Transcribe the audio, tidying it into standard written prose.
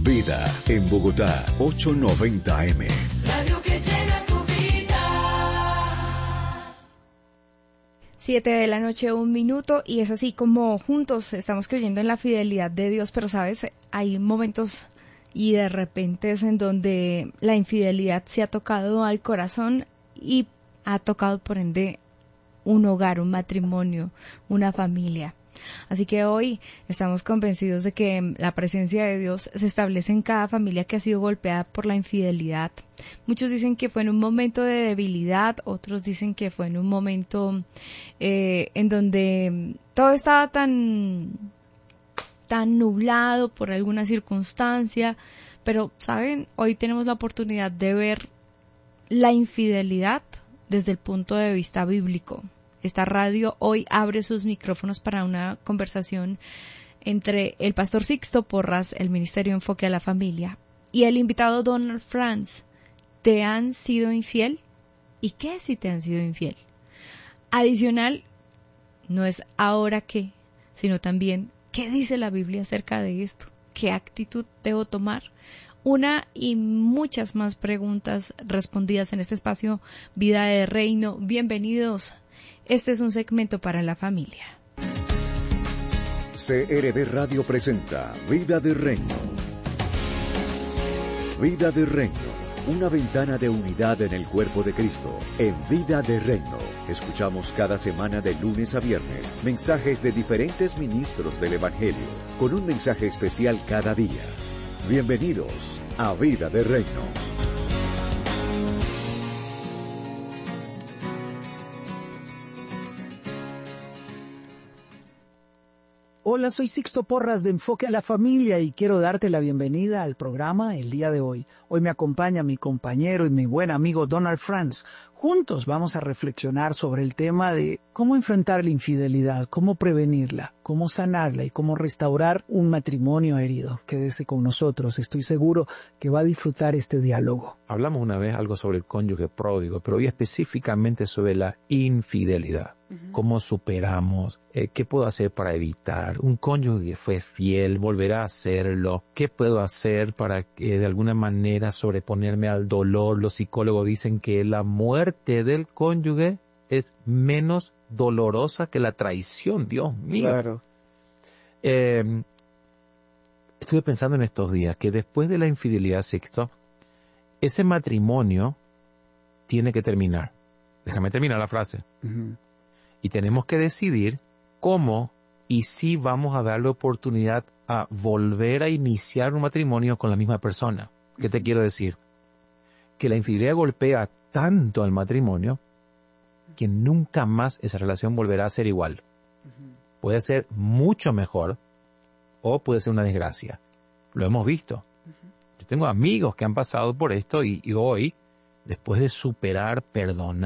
Vida en Bogotá, 890M. Radio que llena tu vida. 7 p.m, 1 minuto, y es así como juntos estamos creyendo en la fidelidad de Dios, pero sabes, hay momentos y de repente es en donde la infidelidad se ha tocado al corazón y ha tocado por ende un hogar, un matrimonio, una familia. Así que hoy estamos convencidos de que la presencia de Dios se establece en cada familia que ha sido golpeada por la infidelidad. Muchos dicen que fue en un momento de debilidad, otros dicen que fue en un momento en donde todo estaba tan nublado por alguna circunstancia, pero saben, hoy tenemos la oportunidad de ver la infidelidad desde el punto de vista bíblico. Esta radio hoy abre sus micrófonos para una conversación entre el pastor Sixto Porras, el Ministerio Enfoque a la Familia, y el invitado Donald Franz. ¿Te han sido infiel? ¿Y qué si te han sido infiel? Adicional, no es ahora qué, sino también qué dice la Biblia acerca de esto, qué actitud debo tomar. Una y muchas más preguntas respondidas en este espacio Vida de Reino. Bienvenidos. Este es un segmento para la familia. CRB Radio presenta Vida de Reino. Vida de Reino, una ventana de unidad en el cuerpo de Cristo. En Vida de Reino, escuchamos cada semana de lunes a viernes mensajes de diferentes ministros del Evangelio, con un mensaje especial cada día. Bienvenidos a Vida de Reino. Hola, soy Sixto Porras de Enfoque a la Familia y quiero darte la bienvenida al programa el día de hoy. Hoy me acompaña mi compañero y mi buen amigo Donald Franz. Juntos vamos a reflexionar sobre el tema de cómo enfrentar la infidelidad, cómo prevenirla, cómo sanarla y cómo restaurar un matrimonio herido. Quédese con nosotros, estoy seguro que va a disfrutar este diálogo. Hablamos una vez algo sobre el cónyuge pródigo, pero hoy específicamente sobre la infidelidad. ¿Cómo superamos? ¿Qué puedo hacer para evitar? Un cónyuge que fue fiel, volverá a hacerlo. ¿Qué puedo hacer para de alguna manera sobreponerme al dolor? Los psicólogos dicen que la muerte del cónyuge es menos dolorosa que la traición. Dios mío. Claro. Estuve pensando en estos días que después de la infidelidad, Sixto, ese matrimonio tiene que terminar. Déjame terminar la frase. Y tenemos que decidir cómo y si vamos a darle oportunidad a volver a iniciar un matrimonio con la misma persona. ¿Qué te quiero decir? Que la infidelidad golpea tanto al matrimonio que nunca más esa relación volverá a ser igual. Puede ser mucho mejor o puede ser una desgracia. Lo hemos visto. Yo tengo amigos que han pasado por esto y hoy, después de superar, perdonar,